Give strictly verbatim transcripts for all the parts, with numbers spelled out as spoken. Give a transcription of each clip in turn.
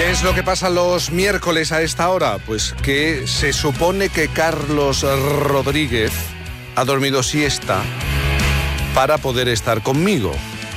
¿Qué es lo que pasa los miércoles a esta hora? Pues que se supone que Carlos Rodríguez ha dormido siesta para poder estar conmigo.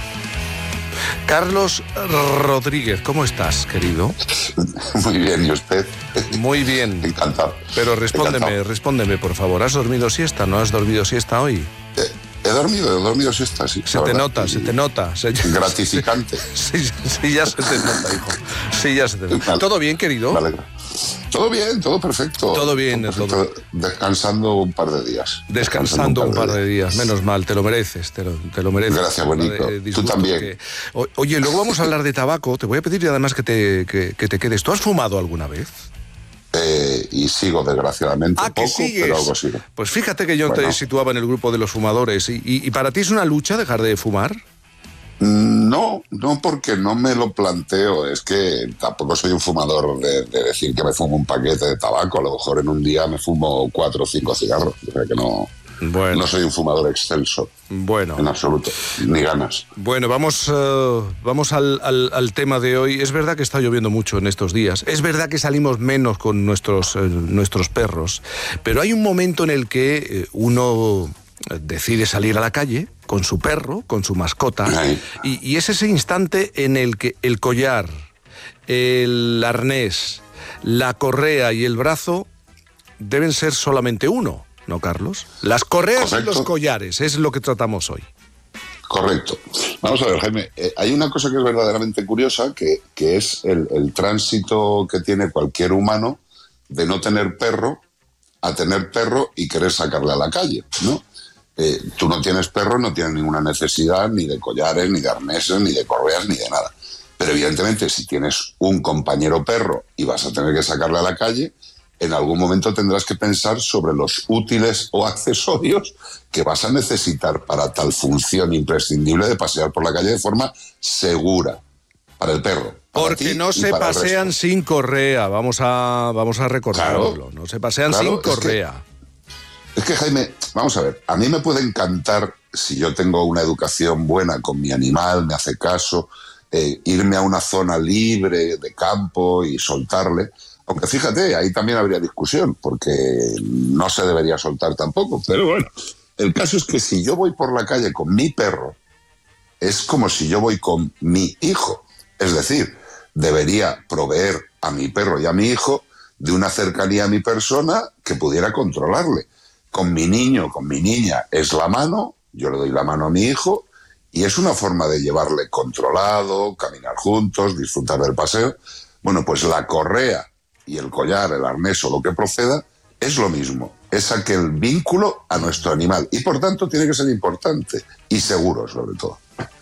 Carlos Rodríguez, ¿cómo estás, querido? Muy bien, ¿y usted? Muy bien. Encantado. Pero respóndeme, Encantado. respóndeme, por favor. ¿Has dormido siesta? ¿No has dormido siesta hoy? Eh, he dormido, he dormido siesta, sí. Se te verdad. nota, se te nota. Se, Gratificante. Sí, sí, ya se te nota, hijo. Sí, ya se te nota. ¿Todo bien, querido? Vale. Todo bien, todo perfecto. Todo bien, todo todo. perfecto. Descansando un par de días. Descansando un par de días. Menos mal, te lo mereces, te lo, te lo mereces. Gracias, bonito. Tú también. Que... O, oye, luego vamos a hablar de tabaco. Te voy a pedir además que te, que, que te quedes. ¿Tú has fumado alguna vez? Eh, y sigo, desgraciadamente, ah, poco, ¿que sigues? pero algo sigo. Pues fíjate que yo bueno. te situaba en el grupo de los fumadores. ¿Y, y, y para ti es una lucha dejar de fumar? No, no porque no me lo planteo. Es que tampoco soy un fumador de, de decir que me fumo un paquete de tabaco. A lo mejor en un día me fumo cuatro o cinco cigarros. O sea que no, bueno. no soy un fumador excelso. Bueno. En absoluto, ni ganas. Bueno, vamos, uh, vamos al, al, al tema de hoy. Es verdad que está lloviendo mucho en estos días. Es verdad que salimos menos con nuestros, eh, nuestros perros. Pero hay un momento en el que eh, uno decide salir a la calle con su perro, con su mascota, y, y es ese instante en el que el collar, el arnés, la correa y el brazo deben ser solamente uno, ¿no, Carlos? Las correas Correcto. Y los collares, es lo que tratamos hoy. Correcto. Vamos a ver, Jaime, eh, hay una cosa que es verdaderamente curiosa, que, que es el, el tránsito que tiene cualquier humano de no tener perro a tener perro y querer sacarle a la calle, ¿no? Eh, tú no tienes perro, no tienes ninguna necesidad ni de collares, ni de arneses, ni de correas, ni de nada. Pero evidentemente si tienes un compañero perro y vas a tener que sacarle a la calle, en algún momento tendrás que pensar sobre los útiles o accesorios que vas a necesitar para tal función imprescindible de pasear por la calle de forma segura para el perro. Porque no se pasean sin correa, vamos a, vamos a recordarlo, claro, no se pasean claro, sin correa. Es que, Jaime, vamos a ver, a mí me puede encantar, si yo tengo una educación buena con mi animal, me hace caso, eh, irme a una zona libre de campo y soltarle, aunque fíjate, ahí también habría discusión, porque no se debería soltar tampoco, pero bueno, el caso es que si yo voy por la calle con mi perro, es como si yo voy con mi hijo, es decir, debería proveer a mi perro y a mi hijo de una cercanía a mi persona que pudiera controlarle. Con mi niño, con mi niña, es la mano, yo le doy la mano a mi hijo y es una forma de llevarle controlado, caminar juntos, disfrutar del paseo. Bueno, pues la correa y el collar, el arnés o lo que proceda, es lo mismo. Es aquel vínculo a nuestro animal y por tanto tiene que ser importante y seguro sobre todo.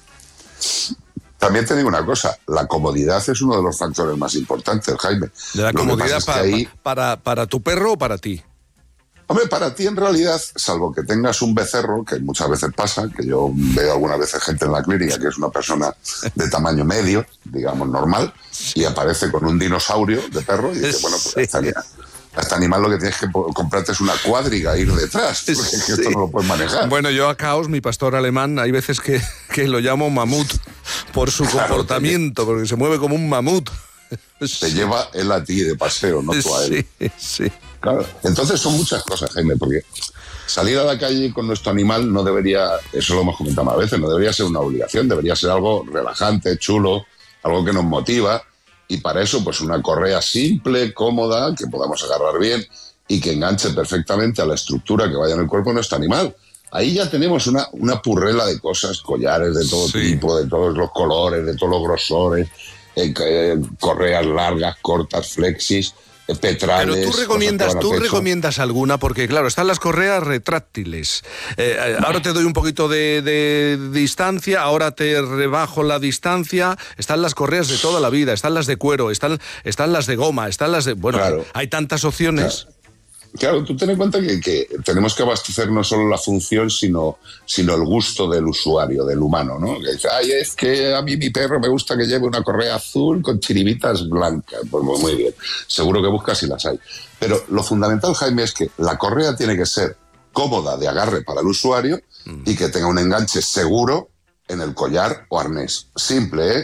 También te digo una cosa, la comodidad es uno de los factores más importantes, Jaime. ¿De la comodidad pa, ahí, para, para tu perro o para ti? Hombre, para ti en realidad, salvo que tengas un becerro, que muchas veces pasa, que yo veo algunas veces gente en la clínica que es una persona de tamaño medio, digamos normal, y aparece con un dinosaurio de perro y dice, bueno, pues sí. esta, a este animal lo que tienes que comprarte es una cuadriga e ir detrás, porque sí. es que esto no lo puedes manejar. Bueno, yo a Caos, mi pastor alemán, hay veces que, que lo llamo mamut por su claro, comportamiento, porque se mueve como un mamut. Te sí. lleva él a ti de paseo, no tú a él. Sí, sí. Claro. Entonces son muchas cosas, Jaime, porque salir a la calle con nuestro animal no debería, eso lo hemos comentado más veces, no debería ser una obligación, debería ser algo relajante, chulo, algo que nos motiva, y para eso pues una correa simple, cómoda, que podamos agarrar bien y que enganche perfectamente a la estructura que vaya en el cuerpo de nuestro animal. Ahí ya tenemos una, una purrela de cosas, collares de todo sí. tipo, de todos los colores, de todos los grosores, eh, eh, correas largas, cortas, flexis, petrales. Pero tú recomiendas, tú recomiendas alguna, porque claro, están las correas retráctiles. Eh, ahora te doy un poquito de, de distancia, ahora te rebajo la distancia. Están las correas de toda la vida, están las de cuero, están, están las de goma, están las de... Bueno, claro. hay tantas opciones. Claro. Claro, tú ten en cuenta que, que tenemos que abastecer no solo la función, sino, sino el gusto del usuario, del humano, ¿no? Que dice, ay, es que a mí mi perro me gusta que lleve una correa azul con chiribitas blancas. Pues muy bien, seguro que buscas y las hay. Pero lo fundamental, Jaime, es que la correa tiene que ser cómoda de agarre para el usuario y que tenga un enganche seguro en el collar o arnés. Simple, ¿eh?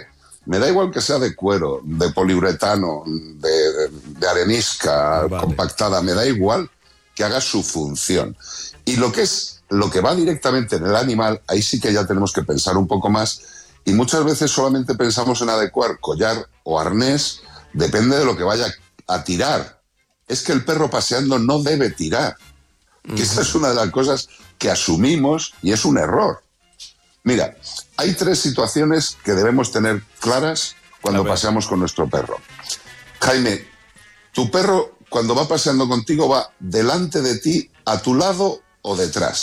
Me da igual que sea de cuero, de poliuretano, de, de arenisca vale. compactada, me da igual que haga su función. Y lo que es, lo que va directamente en el animal, ahí sí que ya tenemos que pensar un poco más, y muchas veces solamente pensamos en adecuar collar o arnés, depende de lo que vaya a tirar. Es que el perro paseando no debe tirar. Uh-huh. Esa es una de las cosas que asumimos y es un error. Mira, hay tres situaciones que debemos tener claras cuando paseamos con nuestro perro. Jaime, tu perro cuando va paseando contigo va delante de ti, a tu lado o detrás.